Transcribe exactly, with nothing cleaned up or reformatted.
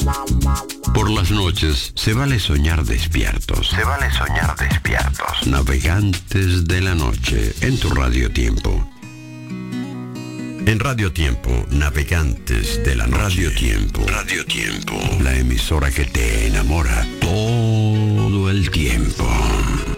Por las noches se vale soñar despiertos. Se vale soñar despiertos. Navegantes de la noche en tu Radio Tiempo. En Radio Tiempo, Navegantes de la Noche. Radio Tiempo. Radio Tiempo. La emisora que te enamora todo el tiempo.